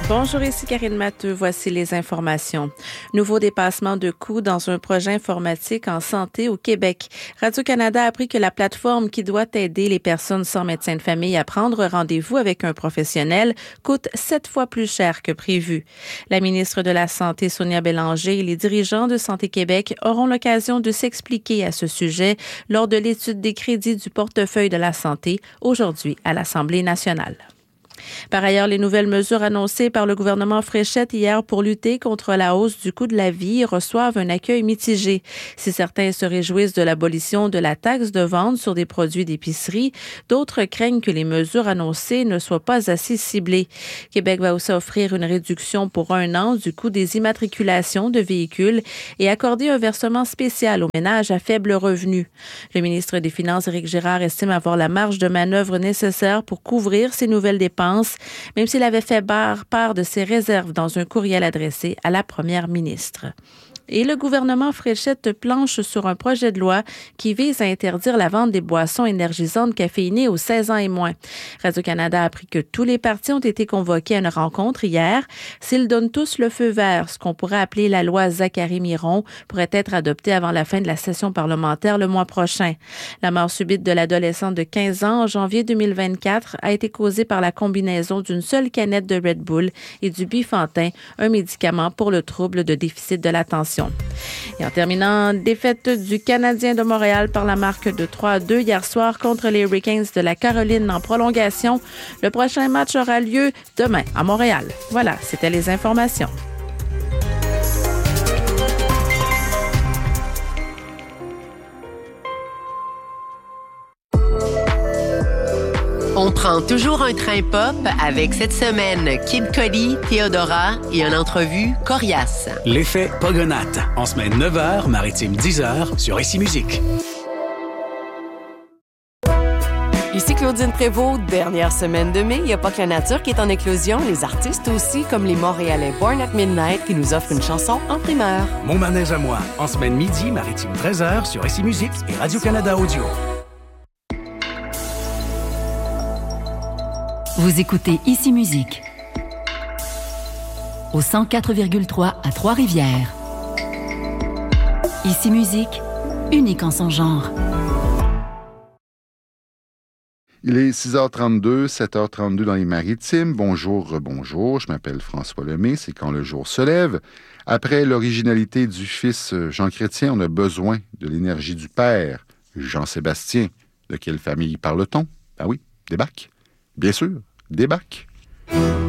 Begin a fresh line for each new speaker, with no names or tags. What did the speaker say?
Bonjour, ici Karine Matteux. Voici les informations. Nouveau dépassement de coûts dans un projet informatique en santé au Québec. Radio-Canada a appris que la plateforme qui doit aider les personnes sans médecin de famille à prendre rendez-vous avec un professionnel coûte 7 fois plus cher que prévu. La ministre de la Santé, Sonia Bélanger, et les dirigeants de Santé Québec auront l'occasion de s'expliquer à ce sujet lors de l'étude des crédits du portefeuille de la santé aujourd'hui à l'Assemblée nationale. Par ailleurs, les nouvelles mesures annoncées par le gouvernement Fréchette hier pour lutter contre la hausse du coût de la vie reçoivent un accueil mitigé. Si certains se réjouissent de l'abolition de la taxe de vente sur des produits d'épicerie, d'autres craignent que les mesures annoncées ne soient pas assez ciblées. Québec va aussi offrir une réduction pour 1 an du coût des immatriculations de véhicules et accorder un versement spécial aux ménages à faible revenu. Le ministre des Finances, Éric Girard, estime avoir la marge de manœuvre nécessaire pour couvrir ces nouvelles dépenses, même s'il avait fait part de ses réserves dans un courriel adressé à la première ministre. Et le gouvernement Fréchette planche sur un projet de loi qui vise à interdire la vente des boissons énergisantes caféinées aux 16 ans et moins. Radio-Canada a appris que tous les partis ont été convoqués à une rencontre hier. S'ils donnent tous le feu vert, ce qu'on pourrait appeler la loi Zachary-Miron pourrait être adoptée avant la fin de la session parlementaire le mois prochain. La mort subite de l'adolescente de 15 ans en janvier 2024 a été causée par la combinaison d'une seule canette de Red Bull et du Bifantin, un médicament pour le trouble de déficit de l'attention. Et en terminant, défaite du Canadien de Montréal par la marque de 3-2 hier soir contre les Hurricanes de la Caroline en prolongation. Le prochain match aura lieu demain à Montréal. Voilà, c'était les informations.
On prend toujours un train pop avec cette semaine Kid Cudi, Théodora et une entrevue coriace.
L'effet Pogonate, en semaine 9h, maritime 10h sur Ici Musique.
Ici Claudine Prévost, dernière semaine de mai. Il n'y a pas que la nature qui est en éclosion, les artistes aussi, comme les Montréalais Born at Midnight qui nous offrent une chanson en primeur.
Mon manège à moi, en semaine midi, maritime 13h sur Ici Musique et Radio-Canada Audio.
Vous écoutez Ici Musique au 104,3 à Trois-Rivières. Ici Musique, unique en son genre.
Il est 6h32, 7h32 dans les Maritimes. Bonjour, je m'appelle François Lemay, c'est quand le jour se lève. Après l'originalité du fils Jean Chrétien, on a besoin de l'énergie du père Jean-Sébastien. De quelle famille parle-t-on? Ben oui, des Bacs. Bien sûr, des Bacs.